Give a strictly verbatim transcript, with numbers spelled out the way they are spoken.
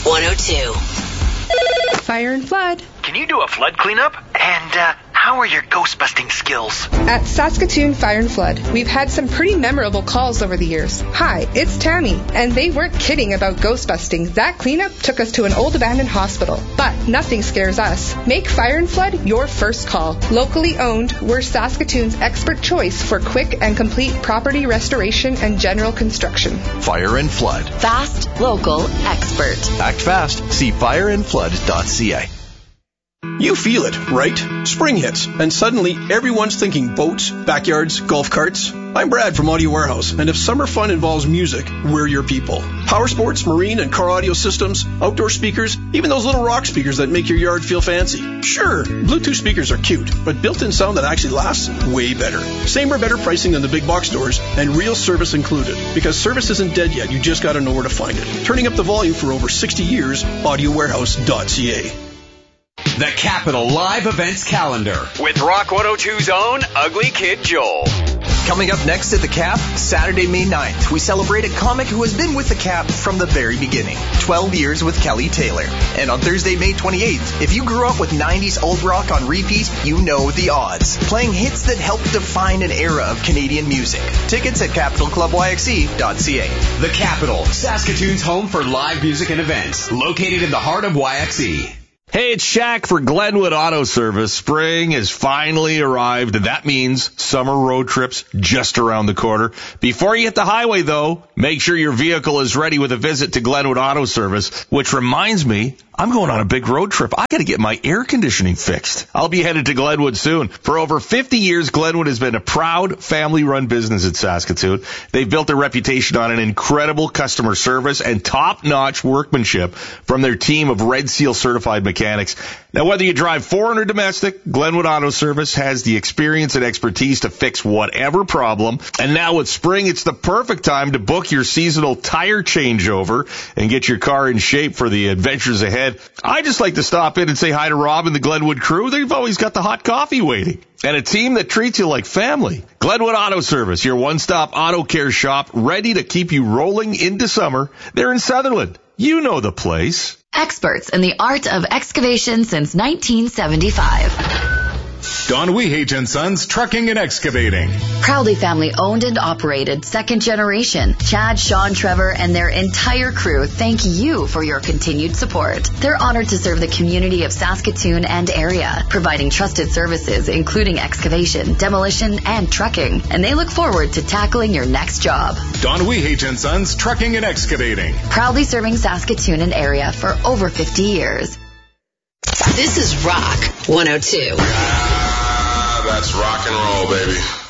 one oh two. Fire and Flood. Can you do a flood cleanup? And uh, how are your ghost-busting skills? At Saskatoon Fire and Flood, we've had some pretty memorable calls over the years. Hi, it's Tammy, and they weren't kidding about ghost busting. That cleanup took us to an old abandoned hospital. But nothing scares us. Make Fire and Flood your first call. Locally owned, we're Saskatoon's expert choice for quick and complete property restoration and general construction. Fire and Flood. Fast, local, expert. Act fast. See fire and flood dot c a. You feel it, right? Spring hits, and suddenly everyone's thinking boats, backyards, golf carts. I'm Brad from Audio Warehouse, and if summer fun involves music, we're your people. Power sports, marine, and car audio systems, outdoor speakers, even those little rock speakers that make your yard feel fancy. Sure, Bluetooth speakers are cute, but built-in sound that actually lasts, way better. Same or better pricing than the big box stores, and real service included. Because service isn't dead yet, you just gotta know where to find it. Turning up the volume for over sixty years, audio warehouse dot c a. The Capital Live Events Calendar With Rock one oh two's own Ugly Kid Joel. Coming up next at the Cap, Saturday, May ninth, we celebrate a comic who has been with the Cap from the very beginning. twelve years with Kelly Taylor. And on Thursday, May twenty-eighth, if you grew up with nineties alt rock on repeat, you know the odds. Playing hits that helped define an era of Canadian music. Tickets at capital club y x e dot c a. The Capital, Saskatoon's home for live music and events. Located in the heart of Y X E. Hey, it's Shaq for Glenwood Auto Service. Spring has finally arrived, and that means summer road trips just around the corner. Before you hit the highway, though, make sure your vehicle is ready with a visit to Glenwood Auto Service, which reminds me, I'm going on a big road trip. I got to get my air conditioning fixed. I'll be headed to Glenwood soon. For over fifty years, Glenwood has been a proud family-run business in Saskatoon. They've built their reputation on an incredible customer service and top-notch workmanship from their team of Red Seal certified mechanics. Now, whether you drive foreign or domestic, Glenwood Auto Service has the experience and expertise to fix whatever problem. And now with spring, it's the perfect time to book your seasonal tire changeover and get your car in shape for the adventures ahead. I just like to stop in and say hi to Rob and the Glenwood crew. They've always got the hot coffee waiting. And a team that treats you like family. Glenwood Auto Service, your one-stop auto care shop, ready to keep you rolling into summer. They're in Sutherland. You know the place. Experts in the art of excavation since nineteen seventy-five. Don Wehage and Sons Trucking and Excavating. Proudly family owned and operated, second generation. Chad, Sean, Trevor, and their entire crew thank you for your continued support. They're honored to serve the community of Saskatoon and area, providing trusted services including excavation, demolition, and trucking. And they look forward to tackling your next job. Don Wehage and Sons Trucking and Excavating. Proudly serving Saskatoon and area for over fifty years. This is Rock one oh two. Ah, that's rock and roll, baby.